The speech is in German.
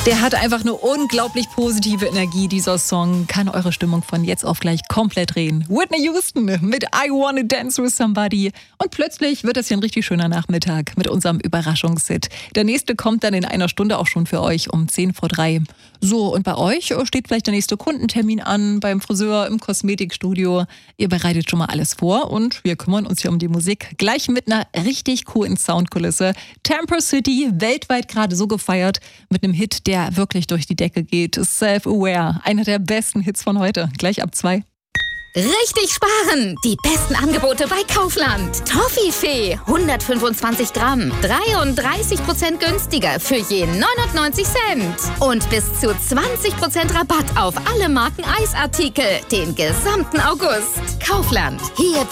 Der hat einfach eine unglaublich positive Energie, dieser Song. Kann eure Stimmung von jetzt auf gleich komplett drehen. Whitney Houston mit I Wanna Dance With Somebody. Und plötzlich wird das hier ein richtig schöner Nachmittag mit unserem Überraschungshit. Der nächste kommt dann in einer Stunde auch schon für euch um 2:10. So, und bei euch steht vielleicht der nächste Kundentermin an, beim Friseur, im Kosmetikstudio. Ihr bereitet schon mal alles vor und wir kümmern uns hier um die Musik. Gleich mit einer richtig coolen Soundkulisse. Tampa City, weltweit gerade so gefeiert, mit einem Hit, der wirklich durch die Decke geht. Self-Aware, einer der besten Hits von heute. Gleich ab 2. Richtig sparen! Die besten Angebote bei Kaufland. Toffifee, 125 Gramm, 33% günstiger für je 99 Cent. Und bis zu 20% Rabatt auf alle Marken Eisartikel, den gesamten August. Kaufland, hier